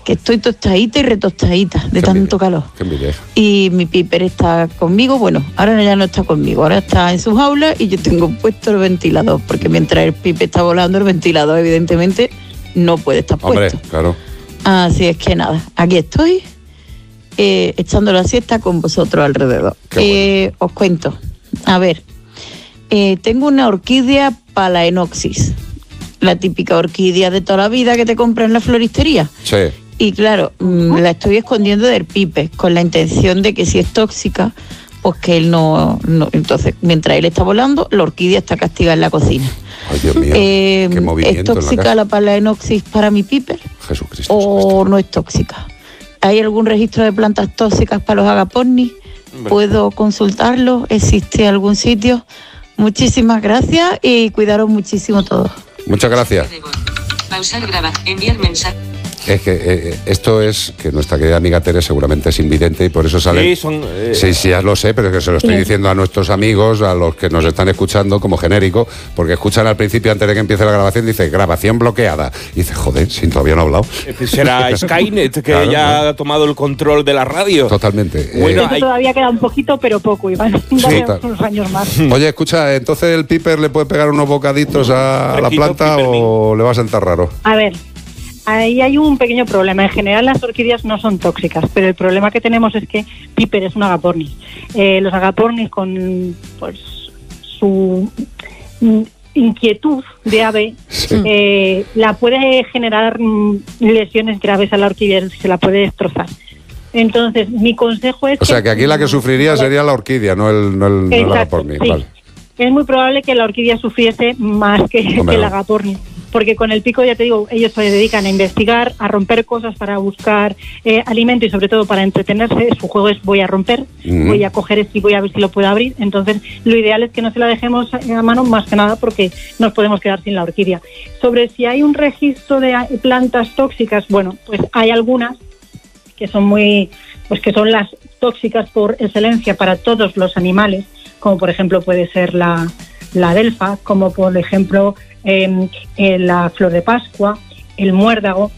que estoy tostadita y retostadita de tanto calor. Qué envidia. Y mi Piper está conmigo, bueno, ahora ya no está conmigo, ahora está en su jaula y yo tengo puesto el ventilador, porque mientras el Piper está volando, el ventilador evidentemente no puede estar puesto. Hombre, claro. Así es que nada, aquí estoy, echando la siesta con vosotros alrededor. Qué Os cuento, a ver, tengo una orquídea Phalaenopsis, la típica orquídea de toda la vida que te compras en la floristería. Sí. Y claro, la estoy escondiendo del Pipe, con la intención de que si es tóxica, pues que él no. Entonces, mientras él está volando, la orquídea está castigada en la cocina. Ay, Dios mío, qué movimiento. ¿Es tóxica la Phalaenopsis para mi Piper? Jesucristo. ¿O no es tóxica? ¿Hay algún registro de plantas tóxicas para los agapornis? ¿Puedo consultarlo? ¿Existe algún sitio? Muchísimas gracias y cuidaros muchísimo todos. Muchas gracias. Pausar, grabar, enviar mensaje. Es que esto es que nuestra querida amiga Tere seguramente es invidente y por eso sale. Sí, sí, ya lo sé, pero es que se lo estoy diciendo a nuestros amigos, a los que nos están escuchando como genérico, porque escuchan al principio antes de que empiece la grabación, dice grabación bloqueada. Y dice, joder, si todavía no ha hablado. Será Skynet que claro, ya ha tomado el control de la radio. Totalmente. Bueno, todavía queda un poquito, pero poco, Iván. Unos años más. Oye, escucha, entonces el Piper le puede pegar unos bocaditos a la planta o le va a sentar raro. A ver. Ahí hay un pequeño problema. En general las orquídeas no son tóxicas, pero el problema que tenemos es que Piper es un agapornis. Los agapornis con pues, su inquietud de ave la puede generar lesiones graves a la orquídea, se la puede destrozar. Entonces, mi consejo es O sea, que aquí la que sufriría sería la orquídea, no el agapornis. Sí. Vale. Es muy probable que la orquídea sufriese más que el agapornis. Porque con el pico, ya te digo, ellos se dedican a investigar, a romper cosas para buscar alimento y sobre todo para entretenerse. Su juego es voy a romper, voy a coger esto y voy a ver si lo puedo abrir. Entonces, lo ideal es que no se la dejemos a mano más que nada porque nos podemos quedar sin la orquídea. Sobre si hay un registro de plantas tóxicas, bueno, pues hay algunas que son que son las tóxicas por excelencia para todos los animales, como por ejemplo puede ser la adelfa, como por ejemplo la flor de Pascua, el muérdago,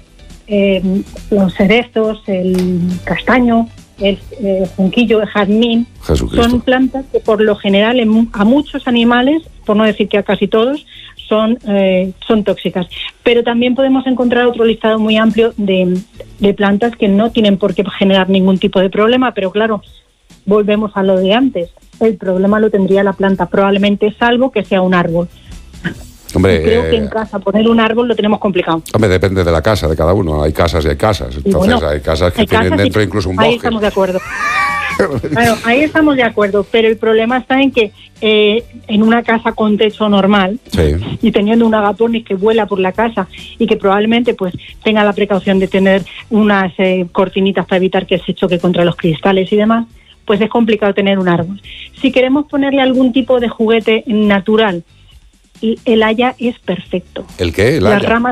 los cerezos, el castaño, el junquillo, el jazmín. Son plantas que por lo general a muchos animales, por no decir que a casi todos, son tóxicas. Pero también podemos encontrar otro listado muy amplio de plantas que no tienen por qué generar ningún tipo de problema, pero claro, volvemos a lo de antes. El problema lo tendría la planta, probablemente, salvo que sea un árbol. Hombre, creo que en casa poner un árbol lo tenemos complicado. Hombre, depende de la casa de cada uno. Hay casas y hay casas. Entonces bueno, hay casas que tienen dentro incluso un bosque. Ahí estamos de acuerdo. Bueno, ahí estamos de acuerdo, pero el problema está en que en una casa con techo normal y teniendo un agapornis que vuela por la casa y que probablemente pues tenga la precaución de tener unas cortinitas para evitar que se choque contra los cristales y demás, pues es complicado tener un árbol. Si queremos ponerle algún tipo de juguete natural, el haya es perfecto. ¿El qué? Las ramas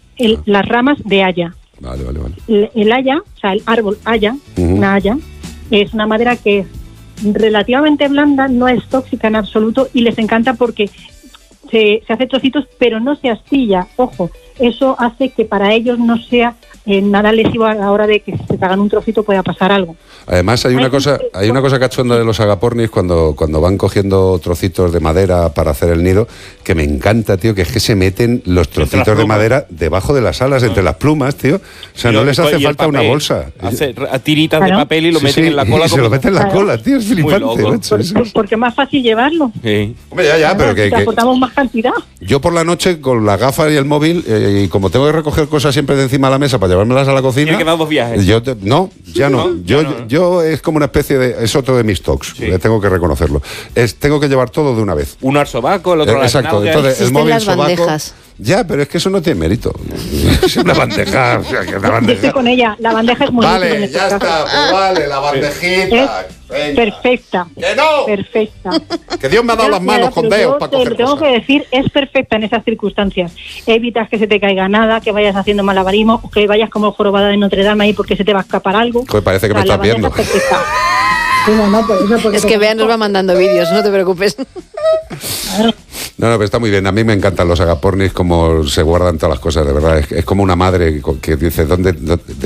de haya. Vale. El haya, o sea, el árbol haya, una haya, es una madera que es relativamente blanda, no es tóxica en absoluto y les encanta porque se hace trocitos, pero no se astilla. Ojo, eso hace que para ellos no sea nada lesivo a la hora de que si se cagan un trocito pueda pasar algo. Además hay una cosa cachonda de los agapornis cuando van cogiendo trocitos de madera para hacer el nido, que me encanta, tío, que es que se meten los trocitos de madera debajo de las alas, entre las plumas, tío. O sea, no les hace falta una bolsa. Hace tiritas de papel y lo meten en la cola. Y se lo meten en la cola, tío, es flipante. Porque es más fácil llevarlo. Sí. Hombre, ya, pero que aportamos más cantidad. Yo por la noche con las gafas y el móvil, y como tengo que recoger cosas siempre de encima de la mesa para llevármelas a la cocina. ¿Tiene que dar 2 viajes? Yo es como una especie de... Es otro de mis tocs, tengo que reconocerlo. Tengo que llevar todo de una vez. Uno al sobaco, el otro exacto, entonces el móvil, sobaco... Ya, pero es que eso no tiene mérito. Es una bandeja. O sea, que una bandeja. Estoy con ella. La bandeja es muy útil en este ya caso. está. Pues vale, la bandejita. Es perfecta. ¡Que no! Perfecta. Que Dios me ha dado las manos con dedos para coger tengo que decir, es perfecta en esas circunstancias. Evitas que se te caiga nada, que vayas haciendo malabarismo, o que vayas como el jorobado de Notre Dame ahí porque se te va a escapar algo. Pues parece que me estás viendo. Es que Bea nos va mandando vídeos, no te preocupes. No, pero está muy bien. A mí me encantan los agapornis, como se guardan todas las cosas, de verdad. Es como una madre que dice, ¿dónde